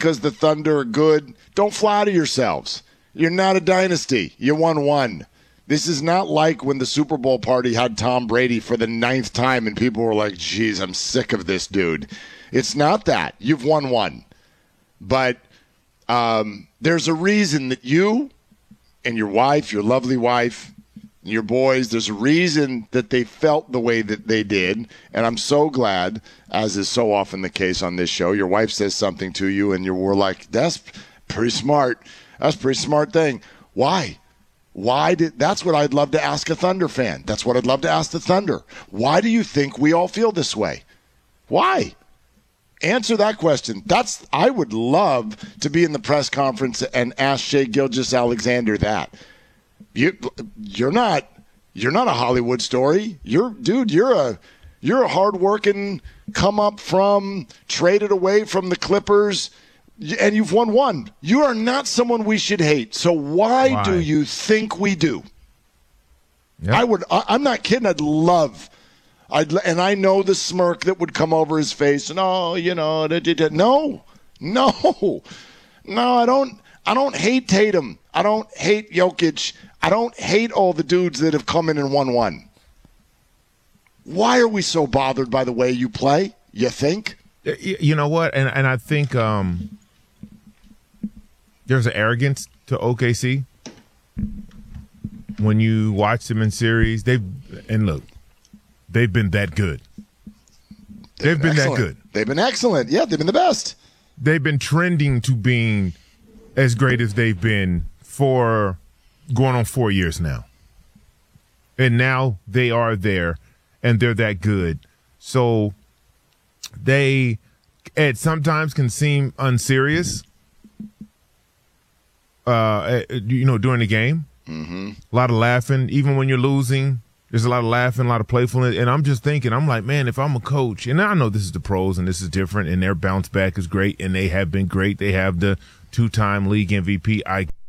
because the Thunder are good. Don't flatter yourselves. You're not a dynasty. You won one. This is not like when the Super Bowl party had Tom Brady for the 9th time and people were like, geez, I'm sick of this dude. It's not that. You've won one. But there's a reason that you and your wife, your lovely wife, and your boys, there's a reason that they felt the way that they did. And I'm so glad, as is so often the case on this show, your wife says something to you and we're like, that's pretty smart. That's a pretty smart thing. Why? That's what I'd love to ask a Thunder fan. That's what I'd love to ask the Thunder. Why do you think we all feel this way? Why? Answer that question. I would love to be in the press conference and ask Shai Gilgeous-Alexander that. You're not a Hollywood story. You're a hard-working, come up from, traded away from the Clippers, and you've won one. You are not someone we should hate. So why do you think we do? Yep. I'm not kidding. And I know the smirk that would come over his face. No, no, I don't hate Tatum. I don't hate Jokic. I don't hate all the dudes that have come in and won one. Why are we so bothered by the way you play, you think? You know what? And I think there's an arrogance to OKC. When you watch them in series, they've been that good. They've been that good. They've been excellent. Yeah, they've been the best. They've been trending to being as great as they've been for going on 4 years now. And now they are there, and they're that good. So they sometimes can seem unserious, during the game. Mm-hmm. A lot of laughing. Even when you're losing, there's a lot of laughing, a lot of playfulness. And I'm just thinking, I'm like, man, if I'm a coach, and I know this is the pros and this is different, and their bounce back is great, and they have been great. They have the 2-time league MVP. I